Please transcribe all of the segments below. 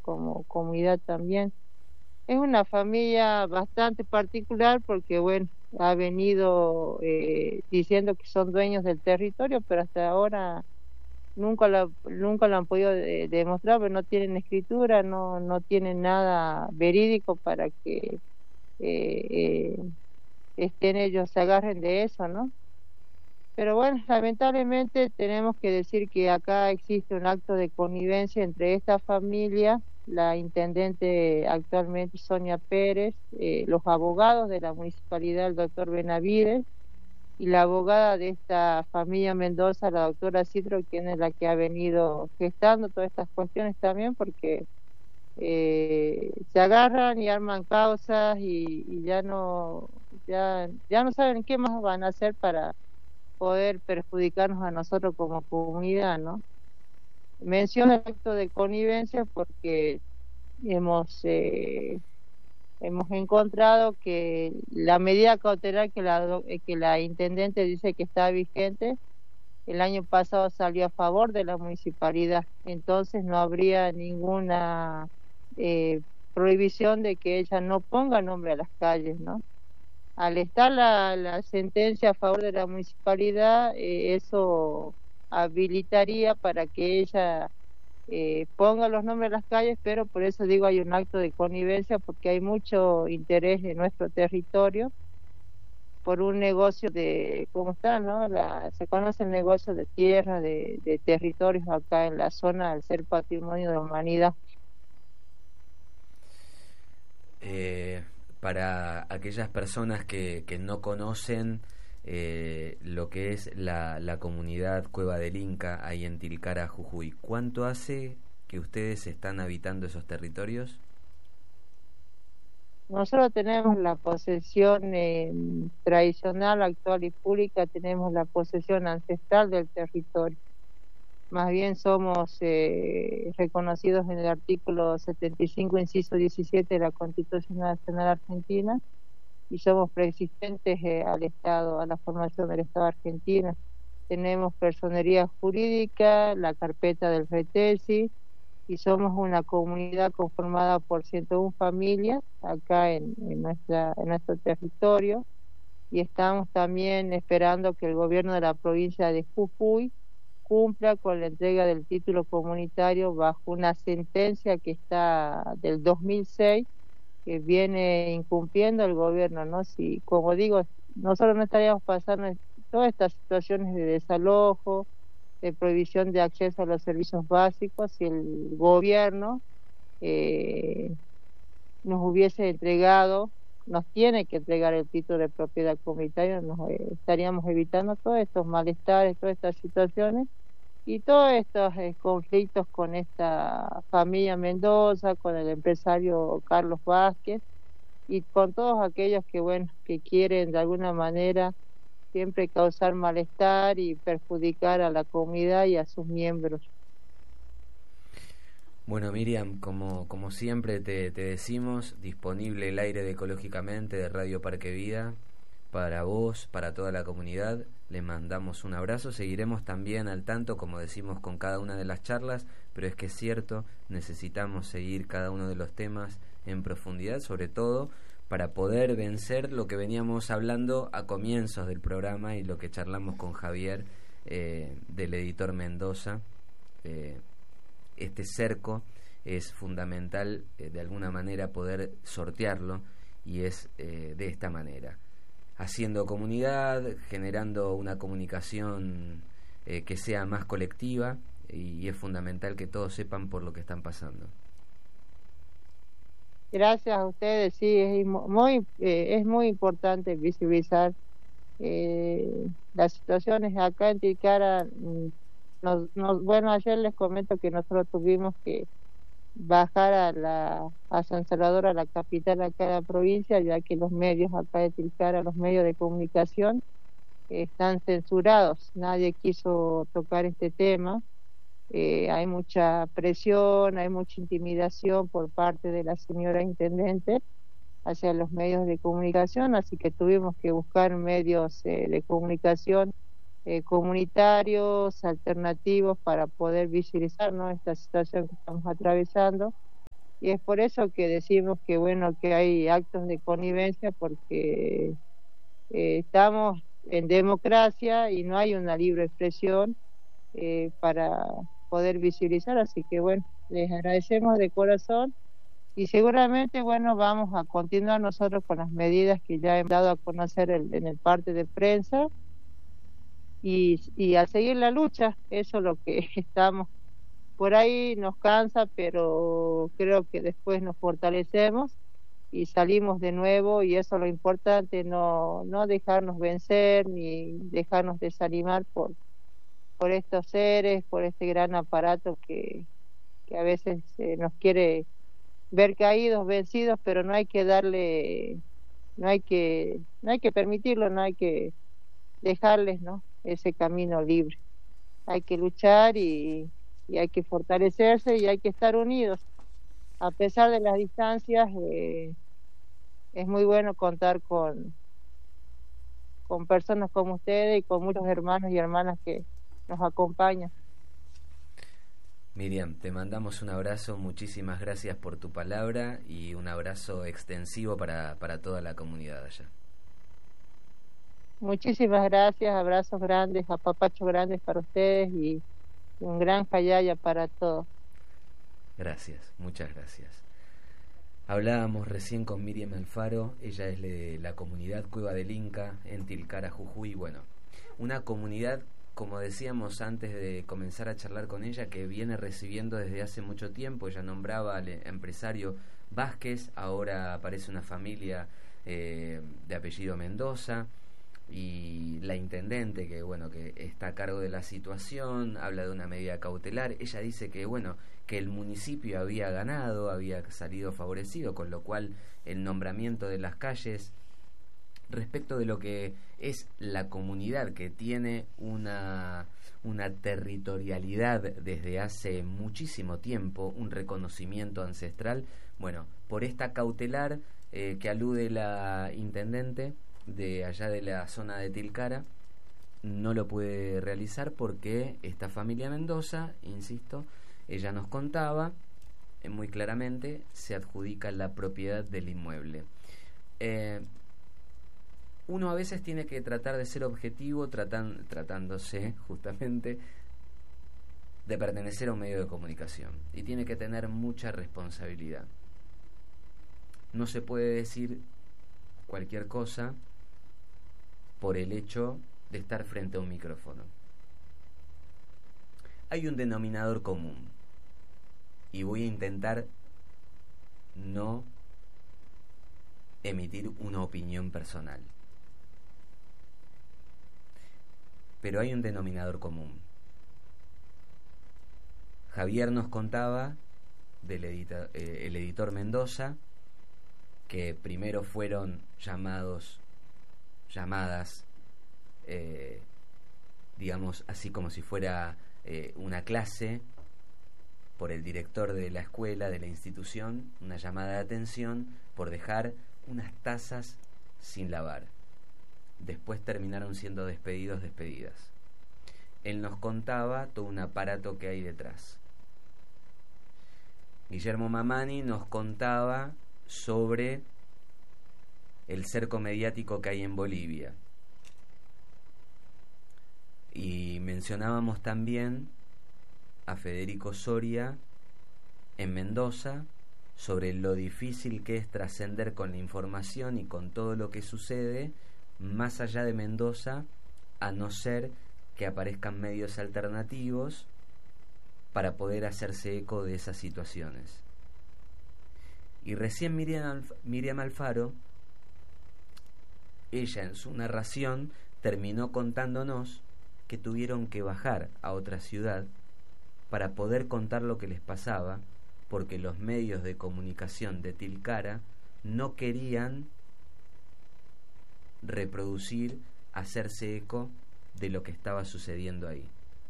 como comunidad también. Es una familia bastante particular porque, bueno, ha venido diciendo que son dueños del territorio, pero hasta ahora nunca lo han podido demostrar, pero no tienen escritura, no tienen nada verídico para que estén ellos, se agarren de eso, ¿no? Pero bueno, lamentablemente tenemos que decir que acá existe un acto de connivencia entre esta familia, la intendente actualmente Sonia Pérez, los abogados de la municipalidad, el doctor Benavides, y la abogada de esta familia Mendoza, la doctora Citro, quien es la que ha venido gestando todas estas cuestiones también, porque se agarran y arman causas y ya no saben qué más van a hacer para poder perjudicarnos a nosotros como comunidad, ¿no? Menciono el acto de connivencia porque hemos hemos encontrado que la medida cautelar que la intendente dice que está vigente, el año pasado salió a favor de la municipalidad, entonces no habría ninguna prohibición de que ella no ponga nombre a las calles, ¿no? Al estar la sentencia a favor de la municipalidad, eso habilitaría para que ella ponga los nombres de las calles, pero por eso digo hay un acto de connivencia, porque hay mucho interés en nuestro territorio por un negocio de, ¿cómo está, no? Se conoce el negocio de tierra, de territorios acá en la zona, al ser patrimonio de la humanidad. Para aquellas personas que no conocen lo que es la comunidad Cueva del Inca ahí en Tilcara, Jujuy, ¿cuánto hace que ustedes están habitando esos territorios? Nosotros tenemos la posesión tradicional, actual y pública, tenemos la posesión ancestral del territorio. Más bien somos reconocidos en el artículo 75, inciso 17 de la Constitución Nacional Argentina, y somos preexistentes al Estado, a la formación del Estado argentino. Tenemos personería jurídica, la carpeta del RETESI, y somos una comunidad conformada por 101 familias acá en nuestro territorio, y estamos también esperando que el gobierno de la provincia de Jujuy cumpla con la entrega del título comunitario bajo una sentencia que está del 2006, que viene incumpliendo el gobierno, ¿no? Si, como digo, nosotros no estaríamos pasando todas estas situaciones de desalojo, de prohibición de acceso a los servicios básicos, si el gobierno nos hubiese entregado, nos tiene que entregar el título de propiedad comunitaria, estaríamos evitando todos estos malestares, todas estas situaciones y todos estos conflictos con esta familia Mendoza, con el empresario Carlos Vázquez y con todos aquellos que, bueno, que quieren de alguna manera siempre causar malestar y perjudicar a la comunidad y a sus miembros. Bueno, Miriam, como siempre te decimos, disponible el aire de Ecológicamente de Radio Parque Vida para vos, para toda la comunidad. Le mandamos un abrazo, seguiremos también al tanto, como decimos, con cada una de las charlas, pero es que es cierto, necesitamos seguir cada uno de los temas en profundidad, sobre todo para poder vencer lo que veníamos hablando a comienzos del programa y lo que charlamos con Javier, del editor Mendoza. Este cerco es fundamental de alguna manera poder sortearlo, y es de esta manera, haciendo comunidad, generando una comunicación que sea más colectiva, y es fundamental que todos sepan por lo que están pasando. Gracias a ustedes, sí, es muy importante visibilizar las situaciones acá en Tilcara. Bueno, ayer les comento que nosotros tuvimos que bajar a San Salvador, a la capital acá de la provincia, ya que los medios acá de Tilcara, los medios de comunicación, están censurados. Nadie quiso tocar este tema. Hay mucha presión, hay mucha intimidación por parte de la señora intendente hacia los medios de comunicación, así que tuvimos que buscar medios de comunicación comunitarios, alternativos, para poder visibilizar, ¿no?, esta situación que estamos atravesando. Y es por eso que decimos que bueno, que hay actos de connivencia, porque estamos en democracia y no hay una libre expresión para poder visibilizar, así que bueno, les agradecemos de corazón y seguramente bueno, vamos a continuar nosotros con las medidas que ya hemos dado a conocer en el parte de prensa y a seguir la lucha, eso es lo que estamos. Por ahí nos cansa, pero creo que después nos fortalecemos y salimos de nuevo y eso es lo importante, no dejarnos vencer ni dejarnos desanimar por estos seres, por este gran aparato que a veces nos quiere ver caídos, vencidos, pero no hay que darle, no hay que permitirlo, no hay que dejarles, ¿no? Ese camino libre. Hay que luchar y hay que fortalecerse y hay que estar unidos. A pesar de las distancias, es muy bueno contar con personas como ustedes y con muchos hermanos y hermanas que nos acompañan. Miriam, te mandamos un abrazo, muchísimas gracias por tu palabra y un abrazo extensivo para toda la comunidad allá. Muchísimas gracias, abrazos grandes, apapachos grandes para ustedes y un gran jayaya para todos. Gracias, muchas gracias. Hablábamos recién con Miriam Alfaro, ella es de la comunidad Cueva del Inca en Tilcara, Jujuy. Bueno, una comunidad, como decíamos antes de comenzar a charlar con ella, que viene recibiendo desde hace mucho tiempo. Ella nombraba al empresario Vázquez, ahora aparece una familia de apellido Mendoza, y la intendente que bueno, que está a cargo de la situación, habla de una medida cautelar. Ella dice que bueno, que el municipio había ganado, había salido favorecido, con lo cual el nombramiento de las calles, respecto de lo que es la comunidad, que tiene una territorialidad desde hace muchísimo tiempo, un reconocimiento ancestral, bueno, por esta cautelar que alude la intendente de allá de la zona de Tilcara, no lo puede realizar porque esta familia Mendoza, insisto, ella nos contaba muy claramente, se adjudica la propiedad del inmueble. Uno a veces tiene que tratar de ser objetivo tratándose justamente de pertenecer a un medio de comunicación, y tiene que tener mucha responsabilidad. No se puede decir cualquier cosa por el hecho de estar frente a un micrófono. Hay un denominador común y voy a intentar no emitir una opinión personal, pero hay un denominador común. Javier nos contaba del el editor Mendoza, que primero fueron llamadas, digamos así como si fuera una clase, por el director de la escuela, de la institución, una llamada de atención por dejar unas tazas sin lavar. Después terminaron siendo despedidas. Él nos contaba todo un aparato que hay detrás. Guillermo Mamani nos contaba sobre el cerco mediático que hay en Bolivia. Y mencionábamos también a Federico Soria en Mendoza, sobre lo difícil que es trascender con la información y con todo lo que sucede más allá de Mendoza, a no ser que aparezcan medios alternativos para poder hacerse eco de esas situaciones. Y recién Miriam Alfaro, ella en su narración terminó contándonos que tuvieron que bajar a otra ciudad para poder contar lo que les pasaba, porque los medios de comunicación de Tilcara no querían reproducir, hacerse eco de lo que estaba sucediendo ahí.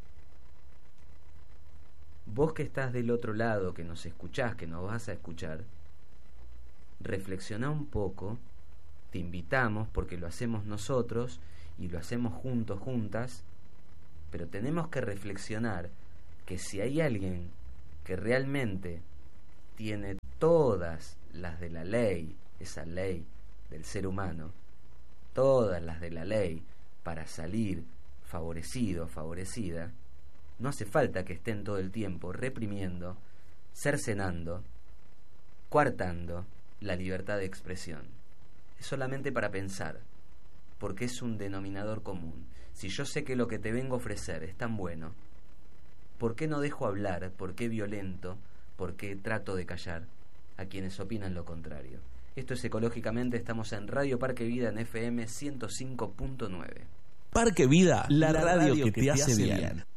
Vos que estás del otro lado, que nos escuchás, que nos vas a escuchar, reflexioná un poco, te invitamos, porque lo hacemos nosotros y lo hacemos juntos, juntas, pero tenemos que reflexionar que si hay alguien que realmente tiene todas las de la ley, esa ley del ser humano, todas las de la ley para salir favorecido, favorecida, no hace falta que estén todo el tiempo reprimiendo, cercenando, coartando la libertad de expresión. Es solamente para pensar, porque es un denominador común. Si yo sé que lo que te vengo a ofrecer es tan bueno, ¿por qué no dejo hablar? ¿Por qué violento? ¿Por qué trato de callar a quienes opinan lo contrario? Esto es Ecológicamente, estamos en Radio Parque Vida en FM 105.9. Parque Vida, la radio que te hace bien.